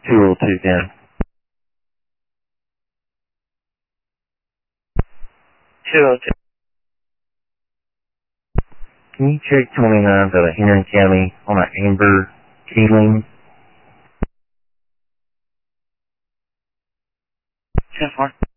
202 10. 202. Can you check 29 for the Henry County on an Amber Keeling? 10-4.